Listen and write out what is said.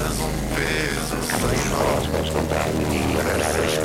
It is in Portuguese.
Mas um peso sem nós, mas contar a menina,